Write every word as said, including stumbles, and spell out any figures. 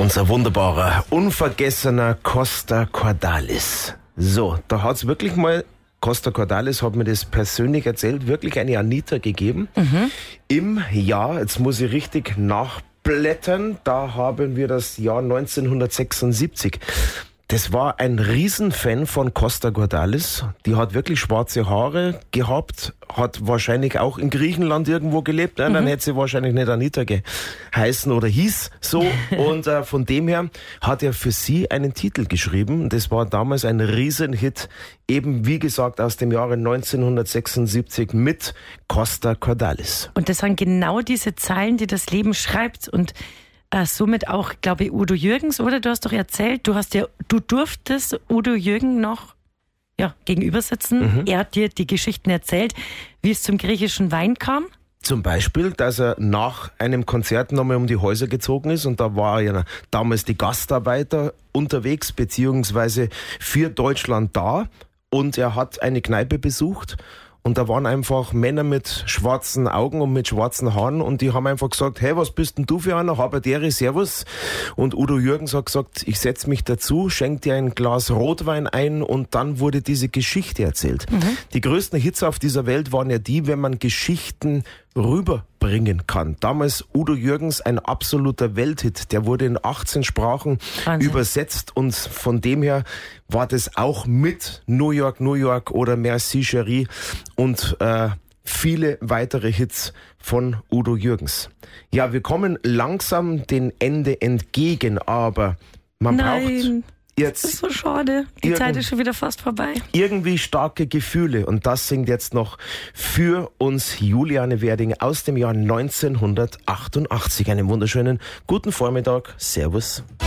Unser wunderbarer, unvergessener Costa Cordalis. So, da hat's wirklich mal, Costa Cordalis hat mir das persönlich erzählt, wirklich eine Anita gegeben. Mhm. Im Jahr, jetzt muss ich richtig nachblättern, da haben wir das Jahr neunzehnhundertsechsundsiebzig. Das war ein Riesenfan von Costa Cordalis. Die hat wirklich schwarze Haare gehabt, hat wahrscheinlich auch in Griechenland irgendwo gelebt. Ja, mhm. Dann hätte sie wahrscheinlich nicht Anita geheißen oder hieß so. Und äh, von dem her hat er für sie einen Titel geschrieben. Das war damals ein Riesenhit, eben wie gesagt aus dem Jahre neunzehnhundertsechsundsiebzig mit Costa Cordalis. Und das sind genau diese Zeilen, die das Leben schreibt. Und Äh, somit auch, glaube ich, Udo Jürgens, oder? Du hast doch erzählt, du hast ja, du durftest Udo Jürgen noch ja, gegenüber sitzen. Mhm. Er hat dir die Geschichten erzählt, wie es zum griechischen Wein kam. Zum Beispiel, dass er nach einem Konzert nochmal um die Häuser gezogen ist und da war ja damals die Gastarbeiter unterwegs, beziehungsweise für Deutschland da und er hat eine Kneipe besucht. Und da waren einfach Männer mit schwarzen Augen und mit schwarzen Haaren und die haben einfach gesagt, hey, was bist denn du für einer? Haberdere, servus. Und Udo Jürgens hat gesagt, ich setze mich dazu, schenk dir ein Glas Rotwein ein und dann wurde diese Geschichte erzählt. Mhm. Die größten Hits auf dieser Welt waren ja die, wenn man Geschichten rüberbringen kann. Damals Udo Jürgens, ein absoluter Welthit. Der wurde in achtzehn Sprachen Wahnsinn. Übersetzt und von dem her war das auch mit New York, New York oder Merci Chérie und äh, viele weitere Hits von Udo Jürgens. Ja, wir kommen langsam dem Ende entgegen, aber man Nein. braucht jetzt... Das ist so schade. Die Irgend- Zeit ist schon wieder fast vorbei. Irgendwie starke Gefühle. Und das singt jetzt noch für uns Juliane Werding aus dem Jahr neunzehnhundertachtundachtzig. Einen wunderschönen guten Vormittag. Servus.